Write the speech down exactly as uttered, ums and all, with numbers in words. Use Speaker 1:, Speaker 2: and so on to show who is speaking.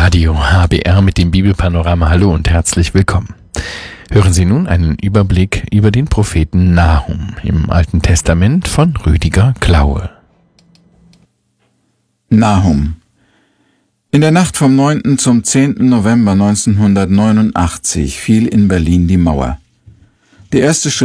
Speaker 1: Radio H B R mit dem Bibelpanorama. Hallo und herzlich willkommen. Hören Sie nun einen Überblick über den Propheten Nahum im Alten Testament von Rüdiger Klaue.
Speaker 2: Nahum. In der Nacht vom neunten zum zehnten November neunzehnhundertneunundachtzig fiel in Berlin die Mauer. Die erste